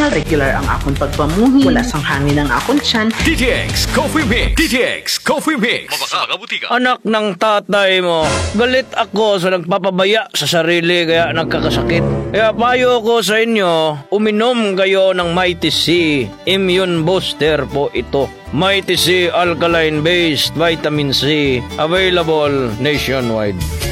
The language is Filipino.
regular ang akong pagpamuhi. Wala sang hangin ang akong tiyan. DTX Coffee Mix. DTX Coffee Mix. Mabasa mga butika. Anak ng tatay mo, galit ako sa nagpapabaya sa sarili kaya nagkakasakit. Kaya payo ko sa inyo, uminom kayo ng Mighty C. Immune booster po ito. Mighty C Alkaline-based Vitamin C. Available nationwide.